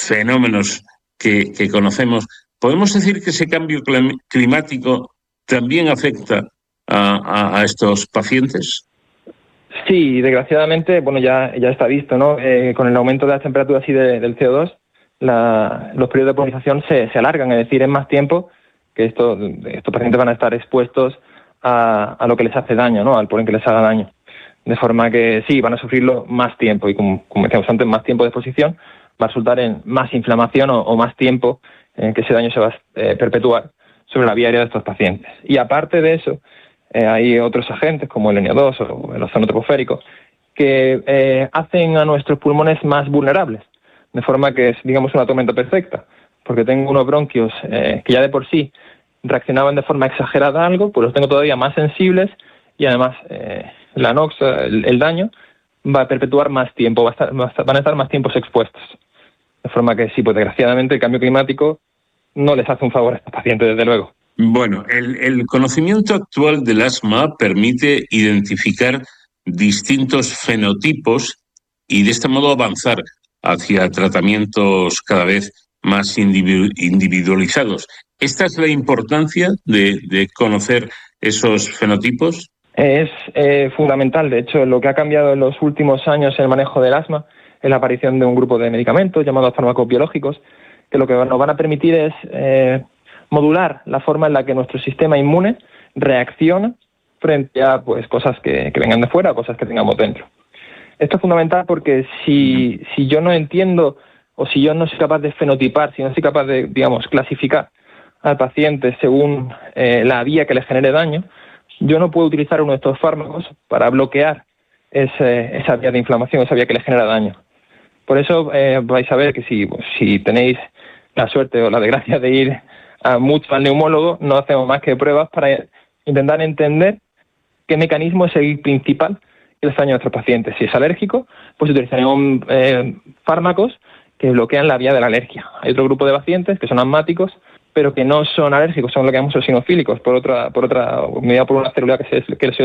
fenómenos que conocemos, ¿podemos decir que ese cambio climático también afecta a estos pacientes? Sí, desgraciadamente, bueno, ya está visto, ¿no? Con el aumento de las temperaturas y del CO2, los periodos de polinización se alargan, es decir, es más tiempo que estos pacientes van a estar expuestos a lo que les hace daño, ¿no? Al polen que les haga daño. De forma que sí, van a sufrirlo más tiempo y como decíamos antes, más tiempo de exposición va a resultar en más inflamación o más tiempo en que ese daño se va a perpetuar sobre la vía aérea de estos pacientes. Y aparte de eso, hay otros agentes como el NO2 o el ozono troposférico que hacen a nuestros pulmones más vulnerables, de forma que es, digamos, una tormenta perfecta, porque tengo unos bronquios que ya de por sí reaccionaban de forma exagerada a algo, pues los tengo todavía más sensibles y además la NOx, el daño, va a perpetuar más tiempo, van a estar más tiempos expuestos. De forma que sí, pues desgraciadamente el cambio climático no les hace un favor a estos pacientes, desde luego. Bueno, el conocimiento actual del asma permite identificar distintos fenotipos y de este modo avanzar hacia tratamientos cada vez más individualizados. ¿Esta es la importancia de conocer esos fenotipos? Es fundamental. De hecho, lo que ha cambiado en los últimos años en el manejo del asma es la aparición de un grupo de medicamentos llamados fármacos biológicos, que lo que nos van a permitir es modular la forma en la que nuestro sistema inmune reacciona frente a pues cosas que vengan de fuera o cosas que tengamos dentro. Esto es fundamental porque si yo no entiendo o si yo no soy capaz de fenotipar, si no soy capaz de, digamos, clasificar al paciente según la vía que le genere daño, yo no puedo utilizar uno de estos fármacos para bloquear esa vía de inflamación, esa vía que le genera daño. Por eso vais a ver que si tenéis la suerte o la desgracia de ir mucho al neumólogo, no hacemos más que pruebas para intentar entender qué mecanismo es el principal que les daña a nuestros pacientes. Si es alérgico, pues utilizaremos fármacos que bloquean la vía de la alergia. Hay otro grupo de pacientes que son asmáticos, pero que no son alérgicos, son lo que llamamos eosinofílicos, mediada por una célula que es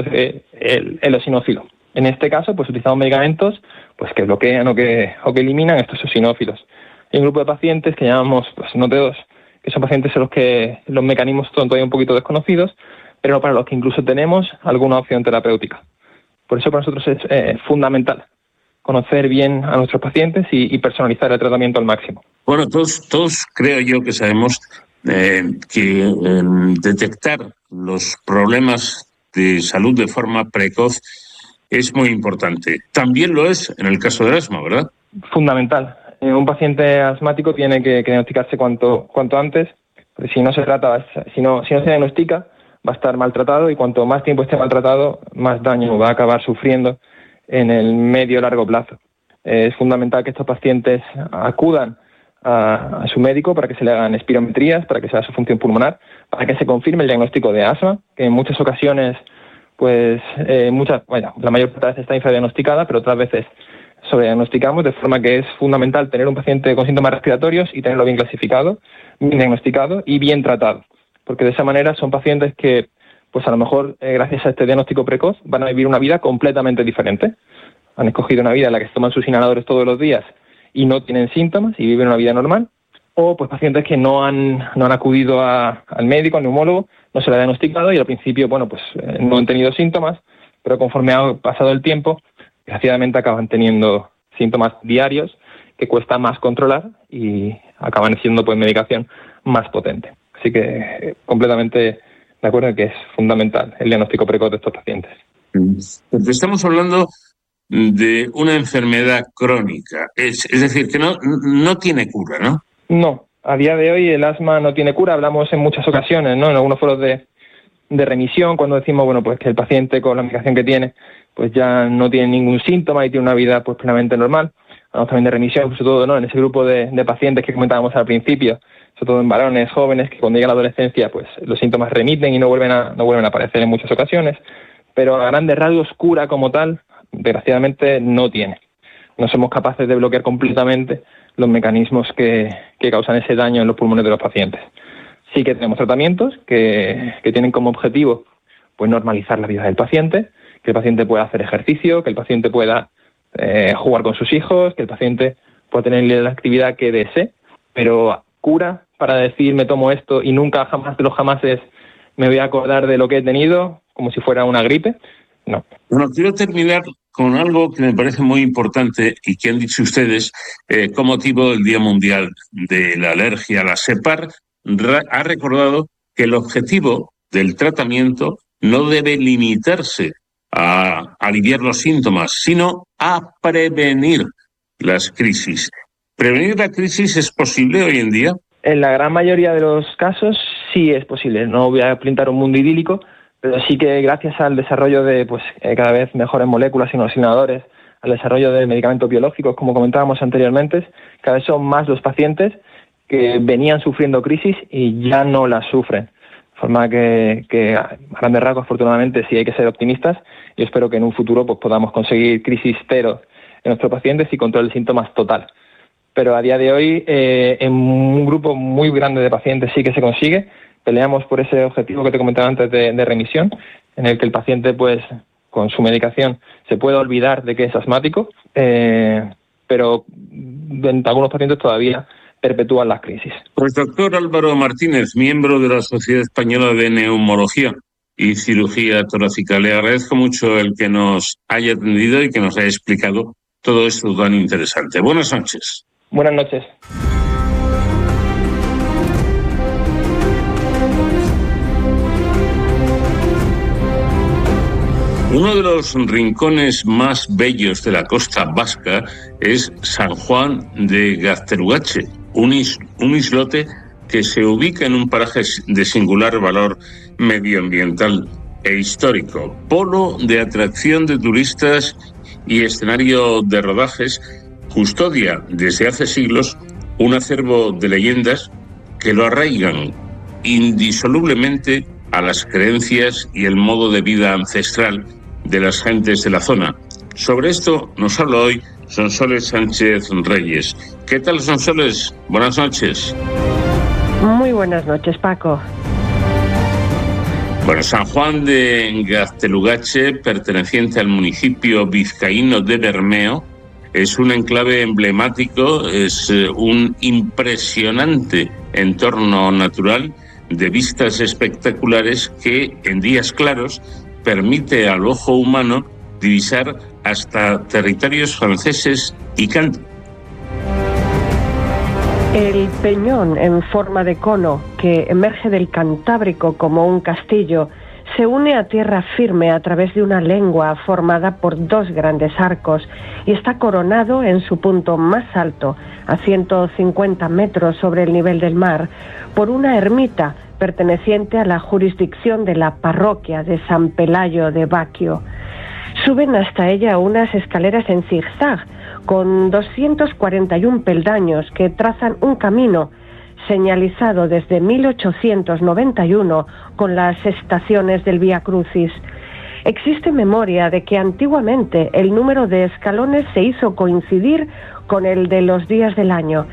el eosinófilo. En este caso, pues utilizamos medicamentos pues que bloquean o que eliminan estos eosinófilos. Hay un grupo de pacientes que llamamos NOT2, que son pacientes en los que los mecanismos son todavía un poquito desconocidos, pero para los que incluso tenemos alguna opción terapéutica. Por eso para nosotros es fundamental conocer bien a nuestros pacientes y personalizar el tratamiento al máximo. Bueno, todos creo yo que sabemos que detectar los problemas de salud de forma precoz es muy importante. También lo es en el caso del asma, ¿verdad? Fundamental. Un paciente asmático tiene que diagnosticarse cuanto antes, porque si no se diagnostica, va a estar maltratado y cuanto más tiempo esté maltratado, más daño va a acabar sufriendo en el medio y largo plazo. Es fundamental que estos pacientes acudan a su médico para que se le hagan espirometrías, para que se haga su función pulmonar, para que se confirme el diagnóstico de asma, que en muchas ocasiones, la mayor parte de veces está infradiagnosticada, pero otras veces sobrediagnosticamos, de forma que es fundamental tener un paciente con síntomas respiratorios y tenerlo bien clasificado, bien diagnosticado y bien tratado, porque de esa manera son pacientes que, pues a lo mejor, gracias a este diagnóstico precoz, van a vivir una vida completamente diferente. Han escogido una vida en la que se toman sus inhaladores todos los días y no tienen síntomas y viven una vida normal, o pues pacientes que no han acudido al médico, al neumólogo, no se le ha diagnosticado y al principio, no han tenido síntomas, pero conforme ha pasado el tiempo, desgraciadamente acaban teniendo síntomas diarios que cuesta más controlar y acaban siendo pues medicación más potente. Así que completamente de acuerdo en que es fundamental el diagnóstico precoz de estos pacientes. Porque estamos hablando de una enfermedad crónica, es decir, que no tiene cura, ¿no? No, a día de hoy el asma no tiene cura. Hablamos en muchas ocasiones, ¿no? En algunos foros de remisión, cuando decimos, pues que el paciente con la medicación que tiene, pues ya no tiene ningún síntoma y tiene una vida pues plenamente normal. Hablamos también de remisión, sobre todo, ¿no? En ese grupo de pacientes que comentábamos al principio, sobre todo en varones jóvenes, que cuando llega la adolescencia, pues los síntomas remiten y no vuelven a aparecer en muchas ocasiones. Pero a grandes rasgos, cura como tal, desgraciadamente no tiene. No somos capaces de bloquear completamente los mecanismos que causan ese daño en los pulmones de los pacientes. Sí que tenemos tratamientos que tienen como objetivo pues normalizar la vida del paciente, que el paciente pueda hacer ejercicio, que el paciente pueda jugar con sus hijos, que el paciente pueda tener la actividad que desee, pero cura para decir me tomo esto y nunca jamás de los jamases me voy a acordar de lo que he tenido, como si fuera una gripe, no. Bueno, quiero terminar con algo que me parece muy importante y que han dicho ustedes con motivo del Día Mundial de la Alergia. La SEPAR ha recordado que el objetivo del tratamiento no debe limitarse a aliviar los síntomas, sino a prevenir las crisis. ¿Prevenir la crisis es posible hoy en día? En la gran mayoría de los casos sí es posible. No voy a pintar un mundo idílico, pero sí que gracias al desarrollo de cada vez mejores moléculas y inoxidadores, al desarrollo de medicamentos biológicos, como comentábamos anteriormente, cada vez son más los pacientes que venían sufriendo crisis y ya no las sufren. De forma que a grandes rasgos, afortunadamente, sí hay que ser optimistas y espero que en un futuro podamos conseguir crisis cero en nuestros pacientes y control de síntomas total. Pero a día de hoy, en un grupo muy grande de pacientes sí que se consigue. Peleamos por ese objetivo que te comentaba antes de remisión, en el que el paciente, con su medicación, se puede olvidar de que es asmático, pero en algunos pacientes todavía perpetúan las crisis. Pues doctor Álvaro Martínez, miembro de la Sociedad Española de Neumología y Cirugía Torácica, le agradezco mucho el que nos haya atendido y que nos haya explicado todo esto tan interesante. Buenas noches. Buenas noches. Uno de los rincones más bellos de la costa vasca es San Juan de Gaztelugatxe, un islote que se ubica en un paraje de singular valor medioambiental e histórico, polo de atracción de turistas y escenario de rodajes. Custodia desde hace siglos un acervo de leyendas que lo arraigan indisolublemente a las creencias y el modo de vida ancestral de las gentes de la zona. Sobre esto nos habla hoy Sonsoles Sánchez Reyes. ¿Qué tal, Sonsoles? Buenas noches. Muy buenas noches, Paco. Bueno, San Juan de Gaztelugatxe, perteneciente al municipio vizcaíno de Bermeo, es un enclave emblemático, es un impresionante entorno natural de vistas espectaculares que en días claros permite al ojo humano divisar hasta territorios franceses y canto. El peñón en forma de cono que emerge del Cantábrico como un castillo se une a tierra firme a través de una lengua formada por dos grandes arcos y está coronado en su punto más alto, a 150 metros sobre el nivel del mar, por una ermita perteneciente a la jurisdicción de la parroquia de San Pelayo de Baquio. Suben hasta ella unas escaleras en zigzag con 241 peldaños que trazan un camino señalizado desde 1891 con las estaciones del Vía Crucis. Existe memoria de que antiguamente el número de escalones se hizo coincidir con el de los días del año,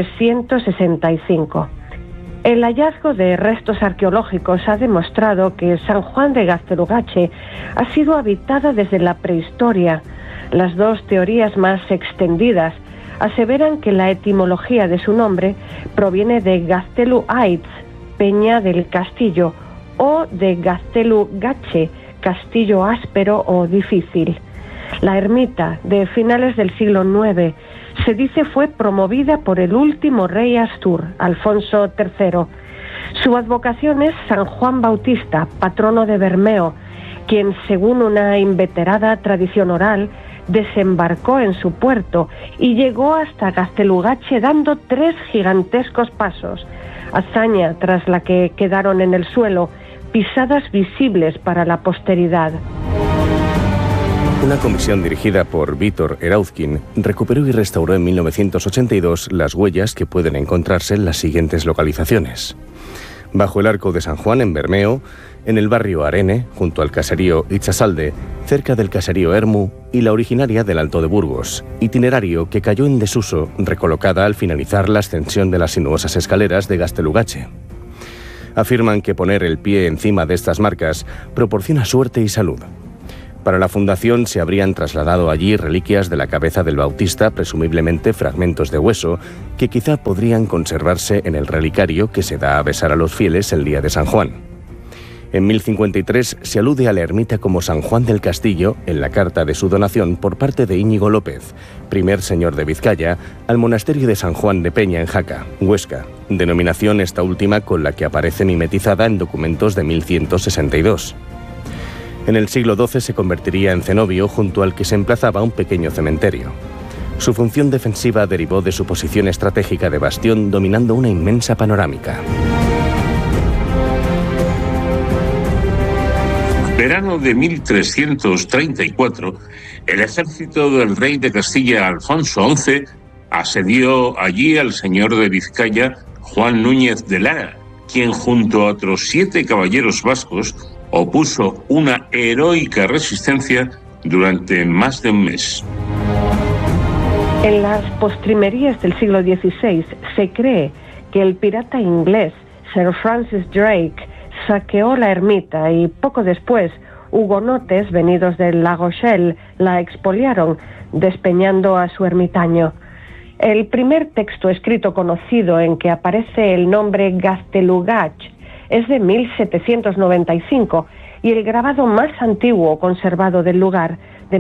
365. El hallazgo de restos arqueológicos ha demostrado que San Juan de Gaztelugatxe ha sido habitada desde la prehistoria. Las dos teorías más extendidas aseveran que la etimología de su nombre proviene de Gaztelu Aitz, peña del castillo, o de Gaztelugatxe, castillo áspero o difícil. La ermita, de finales del siglo IX, se dice fue promovida por el último rey Astur, Alfonso III. Su advocación es San Juan Bautista, patrono de Bermeo, quien, según una inveterada tradición oral, desembarcó en su puerto y llegó hasta Gaztelugatxe dando 3 gigantescos pasos, hazaña tras la que quedaron en el suelo pisadas visibles para la posteridad. Una comisión dirigida por Vítor Erauzkin recuperó y restauró en 1982 las huellas que pueden encontrarse en las siguientes localizaciones: bajo el Arco de San Juan en Bermeo, en el barrio Arene, junto al caserío Itxasalde, cerca del caserío Ermu y la originaria del Alto de Burgos, itinerario que cayó en desuso, recolocada al finalizar la ascensión de las sinuosas escaleras de Gaztelugatxe. Afirman que poner el pie encima de estas marcas proporciona suerte y salud. Para la fundación se habrían trasladado allí reliquias de la cabeza del Bautista, presumiblemente fragmentos de hueso, que quizá podrían conservarse en el relicario que se da a besar a los fieles el día de San Juan. En 1053 se alude a la ermita como San Juan del Castillo en la carta de su donación por parte de Íñigo López, primer señor de Vizcaya, al monasterio de San Juan de Peña en Jaca, Huesca, denominación esta última con la que aparece mimetizada en documentos de 1162. En el siglo XII se convertiría en cenobio, junto al que se emplazaba un pequeño cementerio. Su función defensiva derivó de su posición estratégica de bastión, dominando una inmensa panorámica. Verano de 1334, el ejército del rey de Castilla, Alfonso XI, asedió allí al señor de Vizcaya, Juan Núñez de Lara, quien junto a otros 7 caballeros vascos opuso una heroica resistencia durante más de un mes. En las postrimerías del siglo XVI se cree que el pirata inglés Sir Francis Drake saqueó la ermita y poco después hugonotes venidos de La Rochelle la expoliaron, despeñando a su ermitaño. El primer texto escrito conocido en que aparece el nombre Gaztelugatx es de 1795 y el grabado más antiguo conservado del lugar, de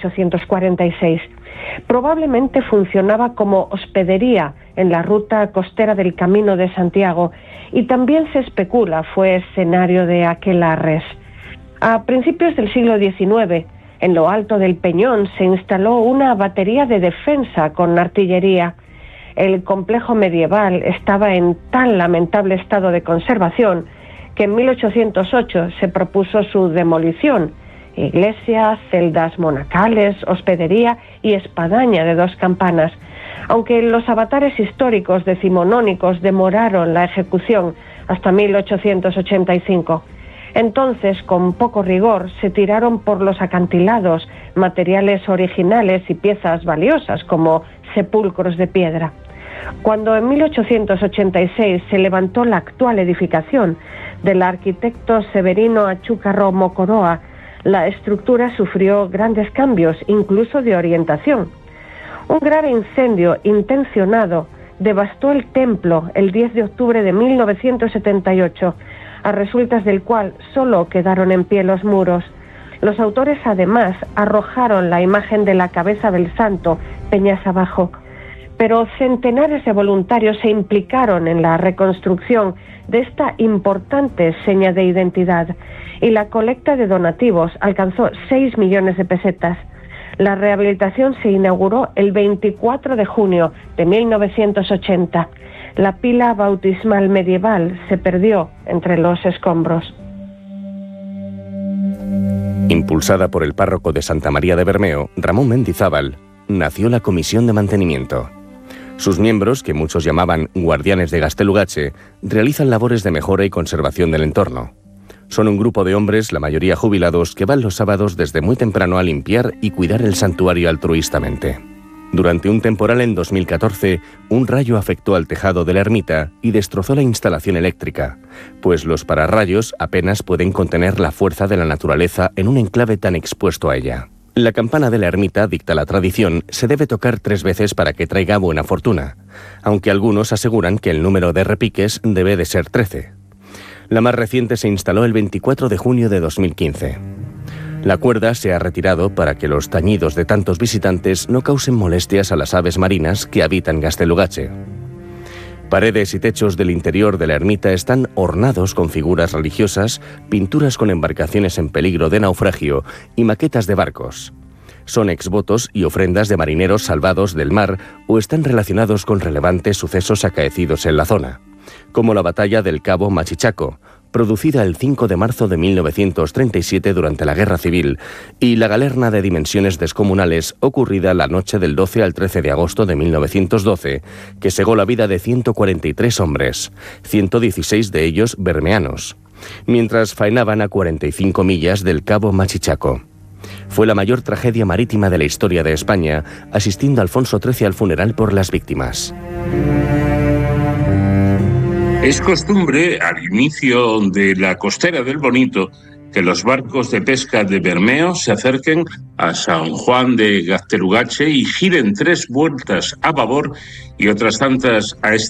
1846. Probablemente funcionaba como hospedería en la ruta costera del Camino de Santiago y también se especula fue escenario de aquelarres. A principios del siglo XIX, en lo alto del peñón se instaló una batería de defensa con artillería. El complejo medieval estaba en tan lamentable estado de conservación que en 1808 se propuso su demolición. Iglesia, celdas monacales, hospedería y espadaña de 2 campanas. Aunque los avatares históricos decimonónicos demoraron la ejecución hasta 1885. Entonces, con poco rigor, se tiraron por los acantilados materiales originales y piezas valiosas como sepulcros de piedra. Cuando en 1886 se levantó la actual edificación del arquitecto Severino Achúcarro Mocoroa, la estructura sufrió grandes cambios, incluso de orientación. Un grave incendio intencionado devastó el templo el 10 de octubre de 1978, a resultas del cual solo quedaron en pie los muros. Los autores además arrojaron la imagen de la cabeza del santo peñas abajo, pero centenares de voluntarios se implicaron en la reconstrucción de esta importante seña de identidad y la colecta de donativos alcanzó 6 millones de pesetas. La rehabilitación se inauguró el 24 de junio de 1980. La pila bautismal medieval se perdió entre los escombros. Impulsada por el párroco de Santa María de Bermeo, Ramón Mendizábal, nació la Comisión de Mantenimiento. Sus miembros, que muchos llamaban guardianes de Gaztelugatxe, realizan labores de mejora y conservación del entorno. Son un grupo de hombres, la mayoría jubilados, que van los sábados desde muy temprano a limpiar y cuidar el santuario altruistamente. Durante un temporal en 2014, un rayo afectó al tejado de la ermita y destrozó la instalación eléctrica, pues los pararrayos apenas pueden contener la fuerza de la naturaleza en un enclave tan expuesto a ella. La campana de la ermita, dicta la tradición, se debe tocar 3 veces para que traiga buena fortuna, aunque algunos aseguran que el número de repiques debe de ser 13. La más reciente se instaló el 24 de junio de 2015. La cuerda se ha retirado para que los tañidos de tantos visitantes no causen molestias a las aves marinas que habitan Gaztelugatxe. Paredes y techos del interior de la ermita están ornados con figuras religiosas, pinturas con embarcaciones en peligro de naufragio y maquetas de barcos. Son exvotos y ofrendas de marineros salvados del mar o están relacionados con relevantes sucesos acaecidos en la zona, como la batalla del Cabo Machichaco, producida el 5 de marzo de 1937 durante la Guerra Civil, y la galerna de dimensiones descomunales ocurrida la noche del 12 al 13 de agosto de 1912, que cegó la vida de 143 hombres, 116 de ellos bermeanos, mientras faenaban a 45 millas del Cabo Machichaco. Fue la mayor tragedia marítima de la historia de España, asistiendo Alfonso XIII al funeral por las víctimas. Es costumbre, al inicio de la costera del Bonito, que los barcos de pesca de Bermeo se acerquen a San Juan de Gaztelugatxe y giren 3 vueltas a babor y otras tantas a este